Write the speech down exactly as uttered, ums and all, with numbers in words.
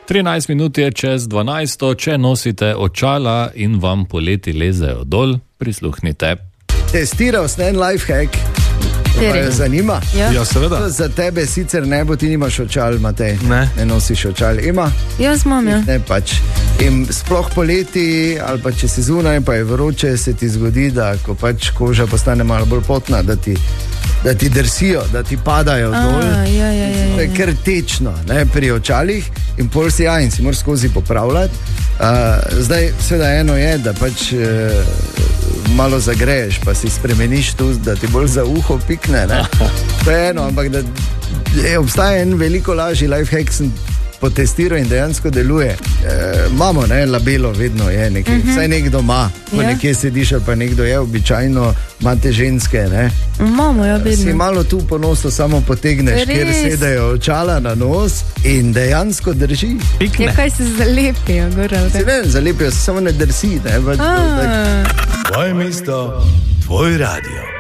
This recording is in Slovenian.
trinajst minut je čez dvanajsto, če nosite očala in vam poleti lezejo dol, prisluhnite. Testiral sem en lifehack. Me zanima? Ja. Ja, seveda. Za tebe sicer ne bo, ti nimaš očal, Matej. Ne. Ne nosiš očal. Ima? Jaz imam, ja. Ne, pač. In sploh poleti, ali pa če si zunaj, pa je vroče, se ti zgodi, da ko pač koža postane malo bolj potna, da ti, da ti drsijo, da ti padajo A, dol. ja, ja, ja, ja. To je kar tečno, ne, pri očalih in pol si ja in si moraš skozi popravljati. Uh, zdaj, seveda eno je, da pač uh, malo zagreješ, pa si spremeniš tu, da ti bolj za uho pikne, ne. To je eno, ampak da je, obstaja en veliko lažji lifehack, sem potestiral in dejansko deluje. E, imamo, ne, labelo vedno je nekaj, uh-huh. Vsaj nekdo ima, ko Ja. nekje sediš, ali pa nekdo je, običajno imate ženske, ne. Imamo, ja, Si vedno. malo tu ponosno samo potegneš, Res. kjer sedajo očala na nos in dejansko drži. Ja, kaj se zalepijo, gor, ali Si kaj? ne, zalepijo se, samo ne drsi, ne. Pač, A. tak, Tvoje mesto, tvoj radio.